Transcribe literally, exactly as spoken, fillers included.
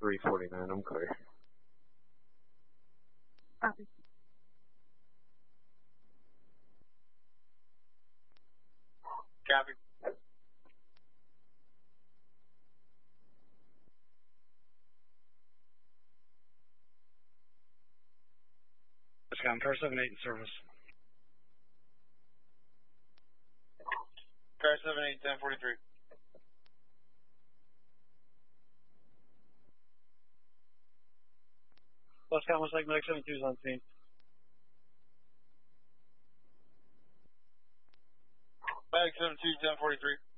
three forty-nine, I'm clear. Copy. Copy. Discount car seven eight in service. Car seven eight, ten forty-three. Plus count one second, Medic seventy-two is on scene. Medic seventy-two, ten forty-three.